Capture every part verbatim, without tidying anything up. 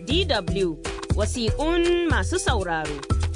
D W wasiƙun masu sauraro.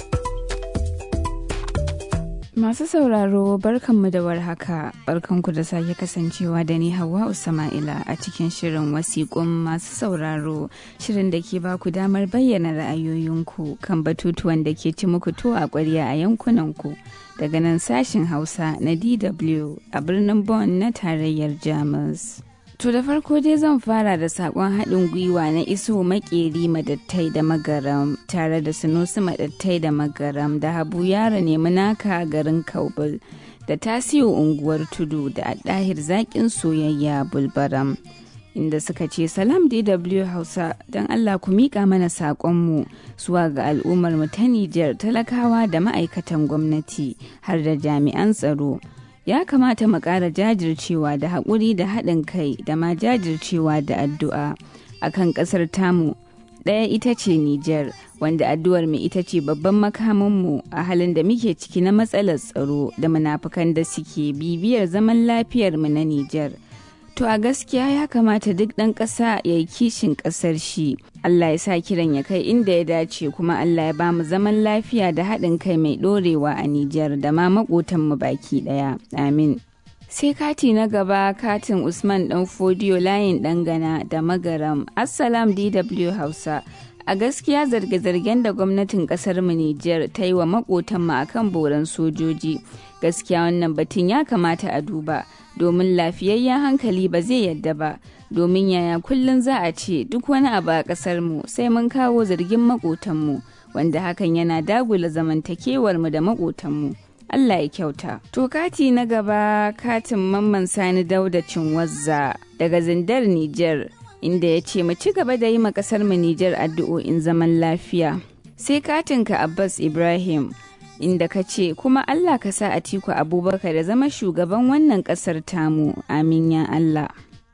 Masu sauraro barkanmu da warhaka, barkanku da sake kasancewa da ni Hauwa Usama'ila a cikin shirin wasiƙun masu sauraro, shirin da ke baku damar bayyana ra'ayoyinku kan batutuwan da ke ci muku tuwo a ƙwarya a yankunanku daga nan sashin Hausa na D W a birnin Bonn na tarayyar Jamus. To da farko dai zan fara da sakon haɗin gwiwa na Iso Makeri Madattai da Magaram tare da Sunusi Madattai da Magaram da Habu Yaro Nemi Naka garin Kaubul da Tasiu Unguwar Tudu da Ɗahir Zaƙin Soyayya Bulbaram, inda suka ce salam D W Hausa, don Allah ku miƙa mana saƙonmu zuwa ga al'ummar mu ta Nijar, talakawa da ma'aikatan gwamnati har da jami'an tsaro. Ya kamata mu ƙara jajircewa da haƙuri da haɗin kai da ma jajircewa da addu'a a kan ƙasar tamu. Ɗaya ita ce Nijar, wanda addu'ar mu ita ce babban makaminmu a halin da muke ciki na matsalar tsaro da munafukan da suke bibiyar zaman lafiyar mu na Nijar. To a gaskiya ya kamata duk ɗan ƙasa ya yi kishin ƙasar shi. Allah ya sa kiran ya kai inda ya dace, kuma Allah ya ba mu zaman lafiya da haɗin kai mai ɗorewa a Nijar da ma maƙotanmu baki ɗaya. Amin. Sai kati na gaba, katin Usman ɗan Fodiyo layin ɗangana da Magaram. Assalam D W Hausa. A gaskiya zarge-zargen da gwamnatin ƙasar mu Nijar ta yi wa maƙotanmu akan boran sojoji, gaskiya wannan batun ya kamata a duba. Domin lafiyayyen hankali ba zai yadda ba, domin yaya kullum za a ce duk wani abu a ƙasar mu sai mun kawo zargin maƙotanmu, wanda hakan yana dagula zamantakewar mu da maƙotanmu. Allah ya kyauta. To kati na gaba, katin Mamman Sani Dauda Cinwazza daga Zindar Nijar, inda ya ce mu ci gaba da yi ma ƙasar mu Nijar addu'o'in zaman lafiya. Sai katinka Abbas Ibrahim, inda ka ce kuma Allah ka sa Atiku Abubakar da zama shugaban wannan ƙasar tamu, amin ya Allah.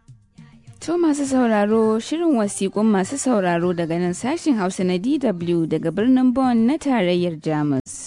To masu sauraro, shirin wasiƙun masu sauraro daga nan sashin Hausa na D W daga birnin Bonn na tarayyar Jamus.